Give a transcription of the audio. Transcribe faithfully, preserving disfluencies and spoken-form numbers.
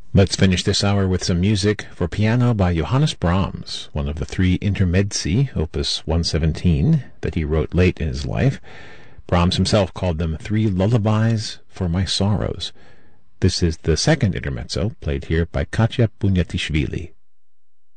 Let's finish this hour with some music for piano by Johannes Brahms, one of the three intermezzi, opus one seventeen, that he wrote late in his life. Brahms himself called them three lullabies for my sorrows. This is the second intermezzo, played here by Katya Bunyatishvili.